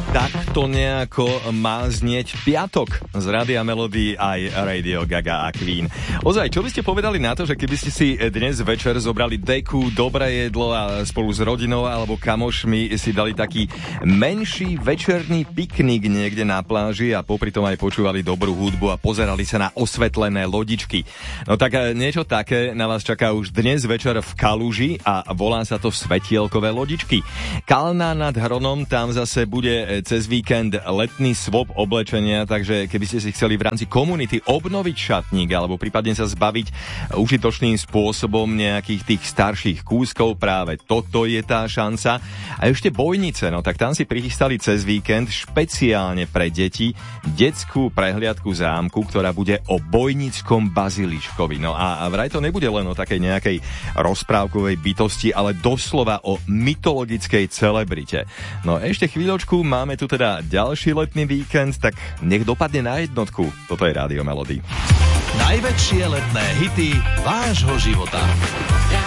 takto nejako má znieť piatok z Rádia Melody aj Radio Gaga a Queen. Ozaj, čo by ste povedali na to, že keby ste si dnes večer zobrali deku, dobré jedlo a spolu s rodinou alebo kamošmi si dali taký menší večerný piknik niekde na pláži a popri tom aj počúvali dobrú hudbu a pozerali sa na osvetlené lodičky. No tak niečo také na vás čaká už dnes večer v Kaluži a volá sa to svetielkové lodičky. Kalná nad Hronom, tam zase bude cez víkend letný swap oblečenia, takže keby ste si chceli v rámci komunity obnoviť šatník alebo prípadne sa zbaviť užitočným spôsobom nejakých tých starších kúskov, práve toto je tá šanca. A ešte bojnice, no tak tam si prichystali cez víkend špeciálne pre deti detskú prehliadku zámku, ktorá bude o bojnickom baziliškovi. No a vraj to nebude len o takej nejakej rozprávkovej bytosti, ale doslova o mytologickej celebrite. No ešte chvíľočku, máme tu teda ďalší letný víkend, tak nech dopadne na jednotku. Toto je Rádio Melody. Najväčšie letné hity vášho života.